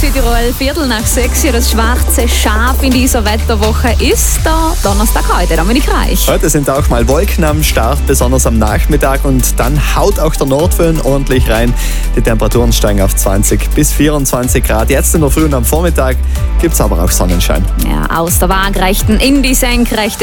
Südtirol, 5:15. Das schwarze Schaf in dieser Wetterwoche ist der Donnerstag heute, Dominik Reich. Heute sind auch mal Wolken am Start, besonders am Nachmittag, und dann haut auch der Nordföhn ordentlich rein. Die Temperaturen steigen auf 20 bis 24 Grad. Jetzt in der Früh und am Vormittag gibt es aber auch Sonnenschein. Ja, aus der Waagrechten in die Senkrechte.